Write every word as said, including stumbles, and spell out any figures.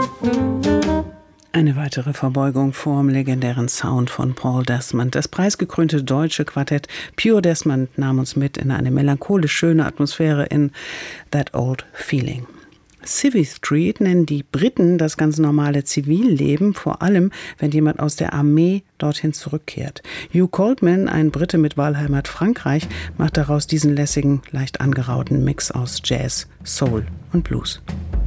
Eine weitere Verbeugung vorm legendären Sound von Paul Desmond. Das preisgekrönte deutsche Quartett Pure Desmond nahm uns mit in eine melancholisch schöne Atmosphäre in That Old Feeling. Civvy Street nennen die Briten das ganz normale Zivilleben, vor allem, wenn jemand aus der Armee dorthin zurückkehrt. Hugh Coltman, ein Brite mit Wahlheimat Frankreich, macht daraus diesen lässigen, leicht angerauten Mix aus Jazz, Soul und Blues.